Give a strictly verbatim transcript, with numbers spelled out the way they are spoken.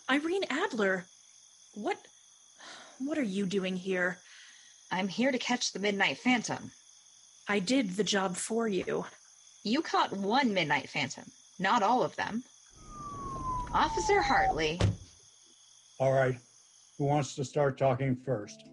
Irene Adler! What... what are you doing here? I'm here to catch the Midnight Phantom. I did the job for you. You caught one Midnight Phantom, not all of them. Officer Hartley. All right. Who wants to start talking first?